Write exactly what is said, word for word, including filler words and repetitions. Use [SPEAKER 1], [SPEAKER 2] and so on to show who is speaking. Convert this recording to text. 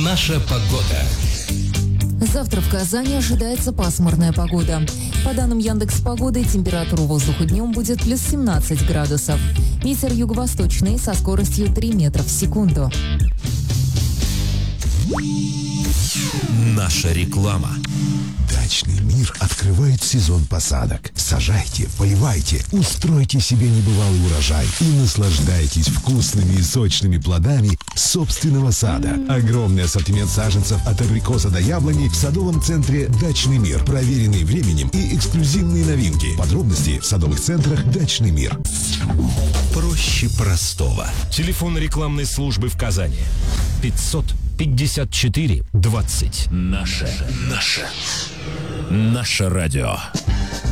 [SPEAKER 1] Наша погода.
[SPEAKER 2] Завтра в Казани ожидается пасмурная погода. По данным Яндекс.Погоды, температура воздуха днем будет плюс семнадцать градусов. Ветер юго-восточный со скоростью три метра в секунду.
[SPEAKER 1] Наша реклама.
[SPEAKER 3] Дачный мир открывает сезон посадок. Сажайте, поливайте, устройте себе небывалый урожай и наслаждайтесь вкусными и сочными плодами собственного сада. Огромный ассортимент саженцев от абрикоса до яблони в садовом центре «Дачный мир». Проверенные временем и эксклюзивные новинки. Подробности в садовых центрах «Дачный мир».
[SPEAKER 1] Проще простого. Телефон рекламной службы в Казани. пятьсот пятьдесят четыре двадцать. Наше. Наше. Наше радио.